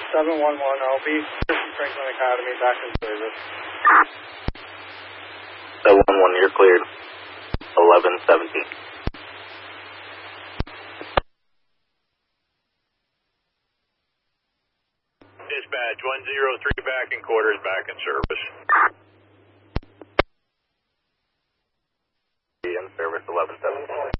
711 LB, Franklin Academy, back in service. 711, you're cleared. 1117. Dispatch 103 back in quarters, back in service. In service 1117.